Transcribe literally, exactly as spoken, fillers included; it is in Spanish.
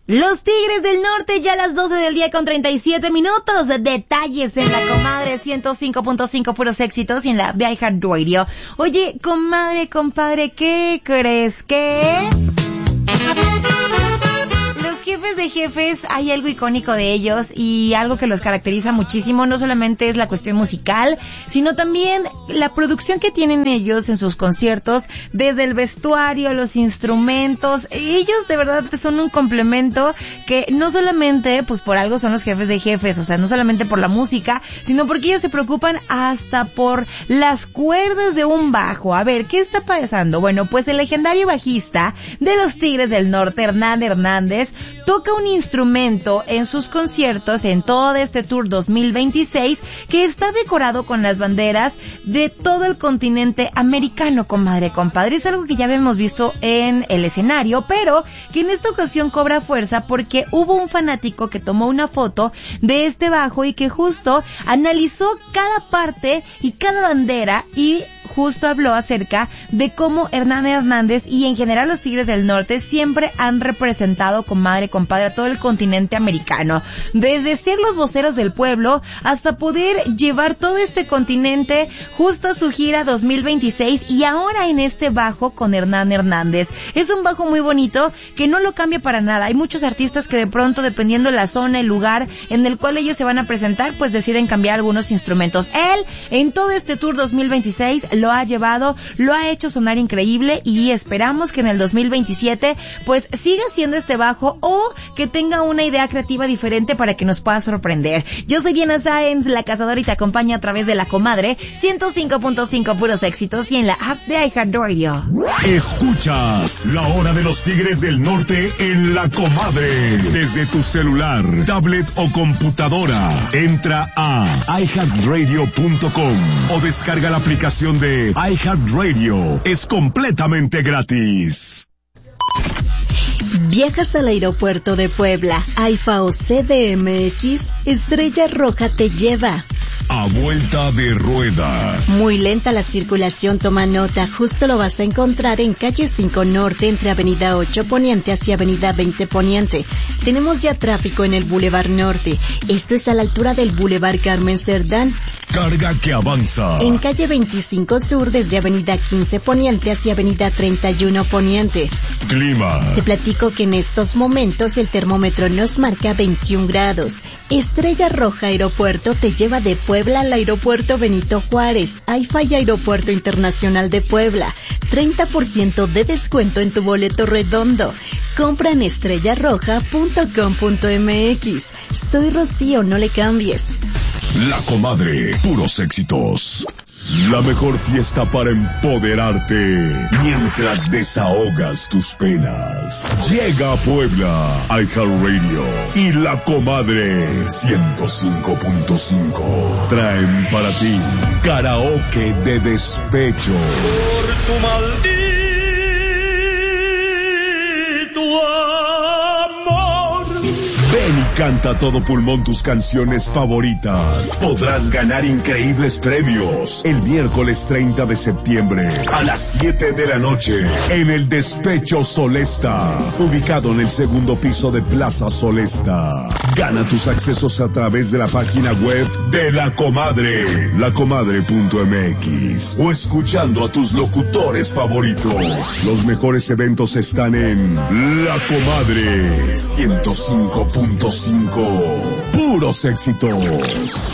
Los Tigres del Norte, ya a las doce del día con treinta y siete minutos. Detalles en la comadre ciento cinco punto cinco, puros éxitos, y en la iHeartRadio. Oye, comadre, compadre, ¿qué crees que...? Jefes de jefes, hay algo icónico de ellos y algo que los caracteriza muchísimo. No solamente es la cuestión musical, sino también la producción que tienen ellos en sus conciertos, desde el vestuario, los instrumentos. Ellos de verdad son un complemento que no solamente, pues por algo son los jefes de jefes, o sea, no solamente por la música, sino porque ellos se preocupan hasta por las cuerdas de un bajo. A ver, ¿qué está pasando? Bueno, pues el legendario bajista de los Tigres del Norte, Hernán Hernández, toca un instrumento en sus conciertos en todo este tour dos mil veintiséis que está decorado con las banderas de todo el continente americano, comadre, compadre. Es algo que ya habíamos visto en el escenario, pero que en esta ocasión cobra fuerza porque hubo un fanático que tomó una foto de este bajo y que justo analizó cada parte y cada bandera y justo habló acerca de cómo Hernán Hernández y en general los Tigres del Norte siempre han representado, comadre, compadre, a todo el continente americano. Desde ser los voceros del pueblo hasta poder llevar todo este continente justo a su gira dos mil veintiséis y ahora en este bajo con Hernán Hernández. Es un bajo muy bonito que no lo cambia para nada. Hay muchos artistas que de pronto, dependiendo de la zona, el lugar en el cual ellos se van a presentar, pues deciden cambiar algunos instrumentos. Él, en todo este tour dos mil veintiséis, lo ha llevado, lo ha hecho sonar increíble y esperamos que en el dos mil veintisiete pues siga siendo este bajo o que tenga una idea creativa diferente para que nos pueda sorprender. Yo soy Diana Sáenz, la cazadora, y te acompaño a través de la comadre ciento cinco punto cinco, puros éxitos, y en la app de iHeartRadio. Escuchas La Hora de los Tigres del Norte en la comadre. Desde tu celular, tablet o computadora, entra a i heart radio punto com o descarga la aplicación de iHeartRadio. Es completamente gratis. ¿Viajas al aeropuerto de Puebla? AIFA o C D M X, Estrella Roja te lleva. A vuelta de rueda. Muy lenta la circulación, toma nota. Justo lo vas a encontrar en calle cinco Norte, entre avenida ocho Poniente hacia avenida veinte Poniente. Tenemos ya tráfico en el Boulevard Norte. Esto es a la altura del Boulevard Carmen Cerdán. Carga que avanza. En calle veinticinco Sur, desde avenida quince Poniente hacia avenida treinta y uno Poniente. Clima. Te platico que en estos momentos el termómetro nos marca veintiún grados. Estrella Roja Aeropuerto te lleva de Puebla al aeropuerto Benito Juárez, AIFA y Aeropuerto Internacional de Puebla. treinta por ciento de descuento en tu boleto redondo. Compra en estrella roja punto com punto m x. Soy Rocío, no le cambies. La comadre, puros éxitos. La mejor fiesta para empoderarte mientras desahogas tus penas. Llega a Puebla, iHeartRadio y La Comadre ciento cinco punto cinco. Traen para ti karaoke de despecho. Por tu maldito amor. Ven y canta a todo pulmón tus canciones favoritas. Podrás ganar increíbles premios el miércoles treinta de septiembre a las siete de la noche en el Despecho Solesta, ubicado en el segundo piso de Plaza Solesta. Gana tus accesos a través de la página web de La Comadre, la comadre punto m x, o escuchando a tus locutores favoritos. Los mejores eventos están en La Comadre ciento cinco punto cinco. Puros éxitos.